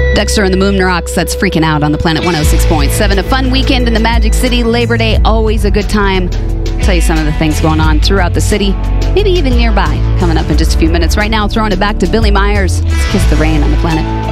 Dexter and the Moon Rocks, that's Freaking Out on the Planet 106.7. A fun weekend in the Magic City. Labor Day, always a good time. I'll tell you some of the things going on throughout the city, maybe even nearby, coming up in just a few minutes. Right now, throwing it back to Billy Myers. Let's Kiss the Rain on the Planet.